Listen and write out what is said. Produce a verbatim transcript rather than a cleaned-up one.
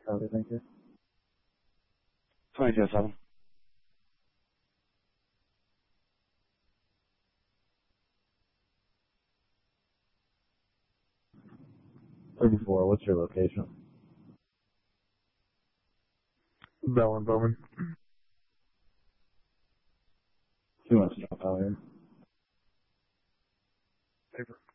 Copy, thank you. twenty-two oh seven. thirty-four, what's your location? Bell and Bowman. Two months drop out here. Paper.